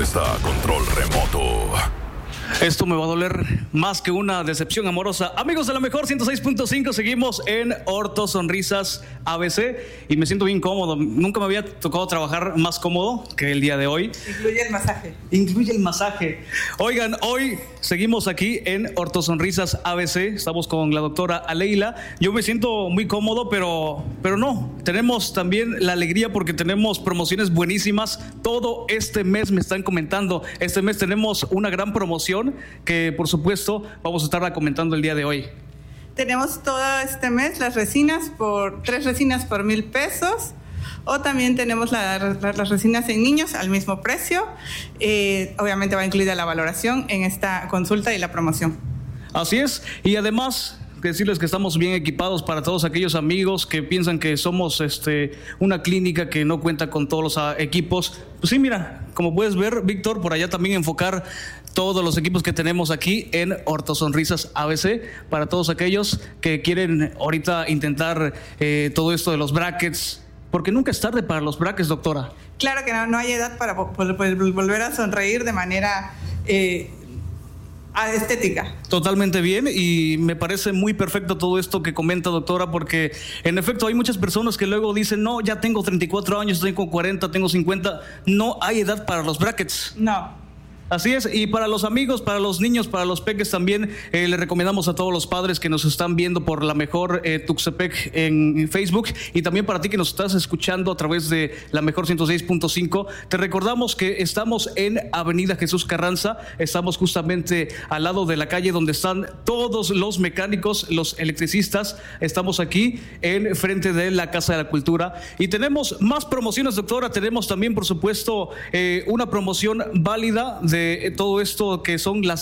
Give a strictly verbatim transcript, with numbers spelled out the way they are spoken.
está a control remoto. Esto me va a doler más que una decepción amorosa. Amigos de la mejor ciento seis punto cinco, seguimos en Orto Sonrisas A B C y me siento bien cómodo. Nunca me había tocado trabajar más cómodo que el día de hoy. Incluye el masaje. Incluye el masaje. Oigan, hoy seguimos aquí en Orto Sonrisas A B C. Estamos con la doctora Aleila. Yo me siento muy cómodo, pero, pero no. Tenemos también la alegría porque tenemos promociones buenísimas. Todo este mes me están comentando. Este mes tenemos una gran promoción que por supuesto vamos a estarla comentando el día de hoy. Tenemos todo este mes las resinas por tres resinas por mil pesos, o también tenemos la, la, las resinas en niños al mismo precio. Eh, obviamente va incluida la valoración en esta consulta y la promoción. Así es, y además decirles que estamos bien equipados para todos aquellos amigos que piensan que somos este, una clínica que no cuenta con todos los uh, equipos. Pues sí, mira, como puedes ver, Víctor, por allá también enfocar todos los equipos que tenemos aquí en Orto Sonrisas A B C para todos aquellos que quieren ahorita intentar eh, todo esto de los brackets, porque nunca es tarde para los brackets, doctora. Claro que no, no hay edad para volver a sonreír de manera eh, estética. Totalmente bien, y me parece muy perfecto todo esto que comenta, doctora, porque en efecto hay muchas personas que luego dicen, no, ya tengo treinta y cuatro años, tengo cuarenta, tengo cincuenta, no hay edad para los brackets. No. Así es, y para los amigos, para los niños, para los peques también, eh, le recomendamos a todos los padres que nos están viendo por la mejor eh, Tuxtepec en, en Facebook, y también para ti que nos estás escuchando a través de la mejor ciento seis punto cinco, te recordamos que estamos en Avenida Jesús Carranza, estamos justamente al lado de la calle donde están todos los mecánicos, los electricistas, estamos aquí en frente de la Casa de la Cultura, y tenemos más promociones, doctora. Tenemos también, por supuesto, eh, una promoción válida de todo esto que son las